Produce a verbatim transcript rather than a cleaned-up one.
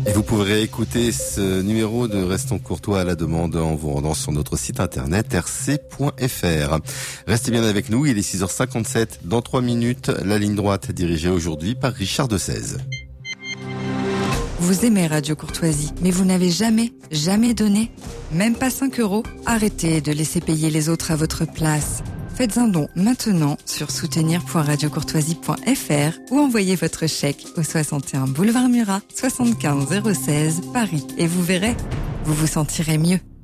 Et vous pourrez écouter ce numéro de Restons Courtois à la demande en vous rendant sur notre site internet r c point f r. Restez bien avec nous, il est six heures cinquante-sept. Dans trois minutes, la ligne droite dirigée aujourd'hui par Richard de Seize. Vous aimez Radio Courtoisie, mais vous n'avez jamais, jamais donné, même pas cinq euros? Arrêtez de laisser payer les autres à votre place. Faites un don maintenant sur soutenir point radio courtoisie point f r ou envoyez votre chèque au soixante et un boulevard Murat, soixante-quinze zéro seize, Paris. Et vous verrez, vous vous sentirez mieux.